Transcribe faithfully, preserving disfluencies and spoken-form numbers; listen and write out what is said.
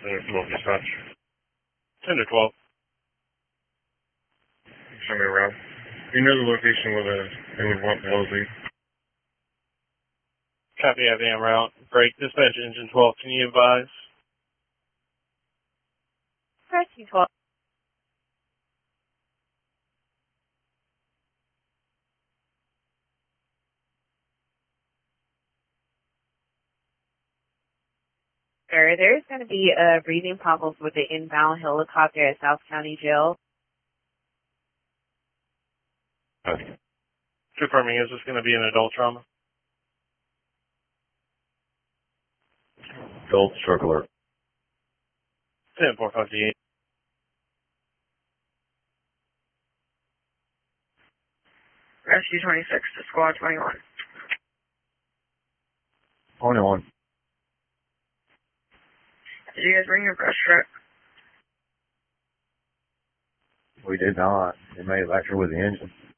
Well, dispatch. ten to twelve. Show me around. You know the location where the, they would want the L Z. Copy, I am route. Break, dispatch engine twelve, can you advise? Rescue twelve. Sir, there's going to be uh, breathing problems with the inbound helicopter at South County Jail. Okay. Confirming, is this going to be an adult trauma? Adult stroke alert. ten four fifty-eight. Rescue twenty-six to squad twenty-one. twenty-one. Did you guys bring your brush truck? We did not. They made it back here with the engine.